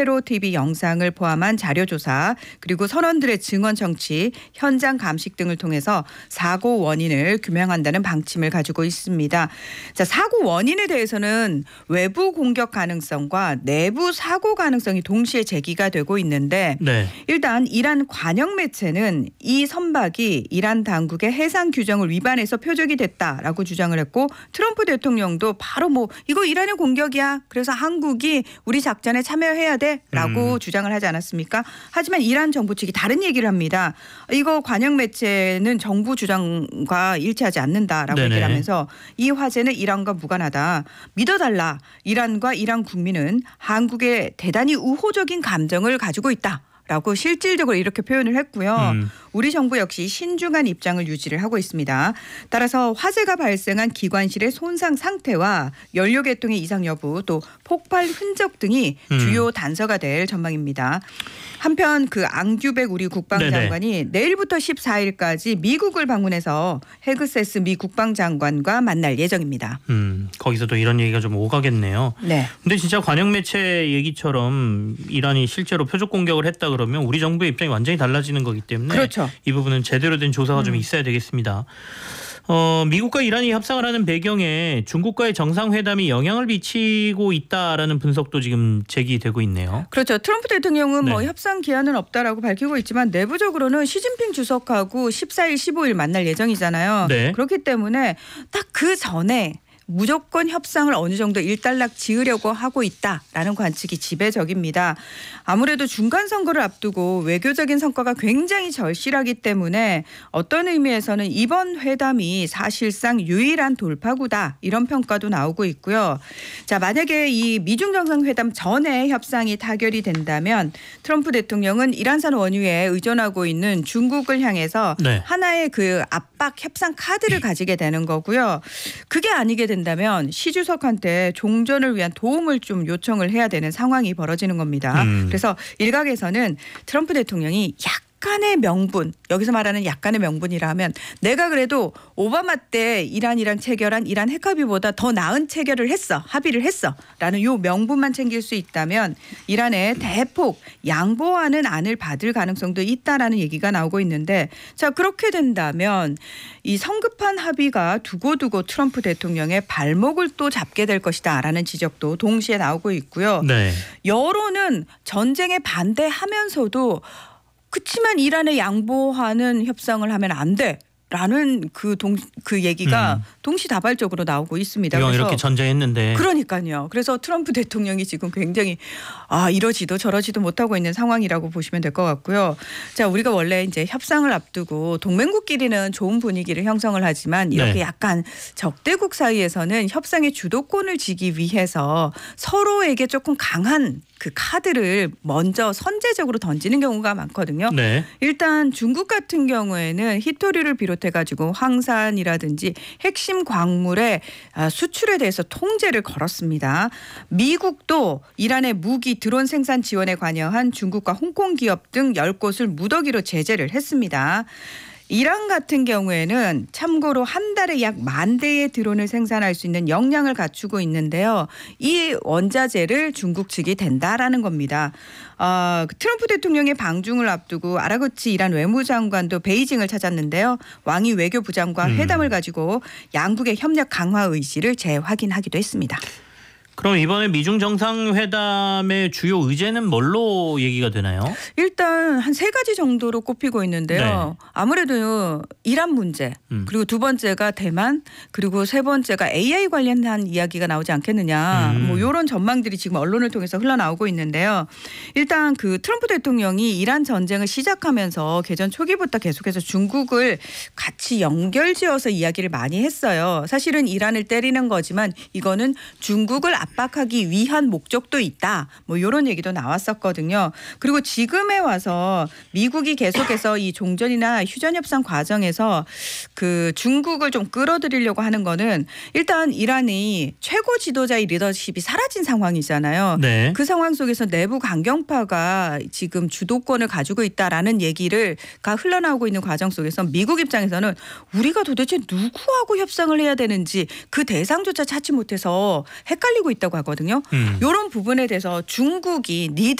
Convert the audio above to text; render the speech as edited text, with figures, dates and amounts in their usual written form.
테러 TV 영상을 포함한 자료 조사 그리고 선원들의 증언 청취, 현장 감식 등을 통해서 사고 원인을 규명한다는 방침을 가지고 있습니다. 자, 사고 원인에 대해서는 외부 공격 가능성과 내부 사고 가능성이 동시에 제기가 되고 있는데 네. 일단 이란 관영 매체는 이 선박이 이란 당국의 해상 규정을 위반해서 표적이 됐다라고 주장을 했고 트럼프 대통령도 바로 이거 이란의 공격이야. 그래서 한국이 우리 작전에 참여해야 돼라고 주장을 하지 않았습니까? 하지만 이란 정부 측이 다른 얘기를 합니다. 이거 관영 매체는 정부 주장과 일치하지 않는다라고 네네. 얘기를 하면서 이 화재는 이란과 무관하다. 믿어달라. 이란과 이란 국민은 한국에 대단히 우호적인 감정을 가지고 있다. 라고 실질적으로 이렇게 표현을 했고요. 우리 정부 역시 신중한 입장을 유지를 하고 있습니다. 따라서 화재가 발생한 기관실의 손상 상태와 연료 계통의 이상 여부 또 폭발 흔적 등이 주요 단서가 될 전망입니다. 한편 그 앙규백 우리 국방장관이 내일부터 14일까지 미국을 방문해서 헤그세스 미 국방장관과 만날 예정입니다. 거기서도 이런 얘기가 좀 오가겠네요. 네. 근데 진짜 관영 매체 얘기처럼 이란이 실제로 표적 공격을 했다 그러면 우리 정부의 입장이 완전히 달라지는 거기 때문에 그렇죠. 이 부분은 제대로 된 조사가 좀 있어야 되겠습니다. 미국과 이란이 협상을 하는 배경에 중국과의 정상회담이 영향을 미치고 있다라는 분석도 지금 제기되고 있네요. 그렇죠. 트럼프 대통령은 네. 협상 기한은 없다라고 밝히고 있지만 내부적으로는 시진핑 주석하고 14일, 15일 만날 예정이잖아요. 네. 그렇기 때문에 딱 그 전에 무조건 협상을 어느 정도 일단락 지으려고 하고 있다라는 관측이 지배적입니다. 아무래도 중간 선거를 앞두고 외교적인 성과가 굉장히 절실하기 때문에 어떤 의미에서는 이번 회담이 사실상 유일한 돌파구다 이런 평가도 나오고 있고요. 자, 만약에 이 미중 정상회담 전에 협상이 타결이 된다면 트럼프 대통령은 이란산 원유에 의존하고 있는 중국을 향해서 네. 하나의 그 압박 협상 카드를 가지게 되는 거고요. 그게 아니게 된다면 시 주석한테 종전을 위한 도움을 좀 요청을 해야 되는 상황이 벌어지는 겁니다. 그래서 일각에서는 트럼프 대통령이 약간의 명분, 여기서 말하는 약간의 명분이라면 내가 그래도 오바마 때 이란이랑 체결한 이란 핵합의보다 더 나은 체결을 했어, 합의를 했어 라는 요 명분만 챙길 수 있다면 이란에 대폭 양보하는 안을 받을 가능성도 있다라는 얘기가 나오고 있는데 자, 그렇게 된다면 이 성급한 합의가 두고두고 트럼프 대통령의 발목을 또 잡게 될 것이다 라는 지적도 동시에 나오고 있고요. 네. 여론은 전쟁에 반대하면서도 그렇지만 이란에 양보하는 협상을 하면 안 돼라는 그 얘기가 동시다발적으로 나오고 있습니다. 이왕 그래서 이렇게 전쟁했는데. 그러니까요. 그래서 트럼프 대통령이 지금 굉장히 이러지도 저러지도 못하고 있는 상황이라고 보시면 될 것 같고요. 자, 우리가 원래 이제 협상을 앞두고 동맹국끼리는 좋은 분위기를 형성을 하지만 이렇게 네. 약간 적대국 사이에서는 협상의 주도권을 쥐기 위해서 서로에게 조금 강한 그 카드를 먼저 선제적으로 던지는 경우가 많거든요. 네. 일단 중국 같은 경우에는 히토류를 비롯해가지고 황산이라든지 핵심 광물의 수출에 대해서 통제를 걸었습니다. 미국도 이란의 무기 드론 생산 지원에 관여한 중국과 홍콩 기업 등 10곳을 무더기로 제재를 했습니다. 이란 같은 경우에는 참고로 한 달에 약 10,000대의 드론을 생산할 수 있는 역량을 갖추고 있는데요. 이 원자재를 중국 측이 된다라는 겁니다. 트럼프 대통령의 방중을 앞두고 아라그치 이란 외무장관도 베이징을 찾았는데요. 왕이 외교부장과 회담을 가지고 양국의 협력 강화 의지를 재확인하기도 했습니다. 그럼 이번에 미중 정상회담의 주요 의제는 뭘로 얘기가 되나요? 일단 한 3가지 정도로 꼽히고 있는데요. 네. 아무래도 이란 문제 그리고 두 번째가 대만 그리고 세 번째가 AI 관련한 이야기가 나오지 않겠느냐. 이런 전망들이 지금 언론을 통해서 흘러나오고 있는데요. 일단 그 트럼프 대통령이 이란 전쟁을 시작하면서 개전 초기부터 계속해서 중국을 같이 연결지어서 이야기를 많이 했어요. 사실은 이란을 때리는 거지만 이거는 중국을 압박하기 위한 목적도 있다. 이런 얘기도 나왔었거든요. 그리고 지금에 와서 미국이 계속해서 이 종전이나 휴전 협상 과정에서 그 중국을 좀 끌어들이려고 하는 거는 일단 이란이 최고 지도자의 리더십이 사라진 상황이잖아요. 네. 그 상황 속에서 내부 강경파가 지금 주도권을 가지고 있다라는 얘기가 흘러나오고 있는 과정 속에서 미국 입장에서는 우리가 도대체 누구하고 협상을 해야 되는지 그 대상조차 찾지 못해서 헷갈리고 있다고 하거든요. 이런 부분에 대해서 중국이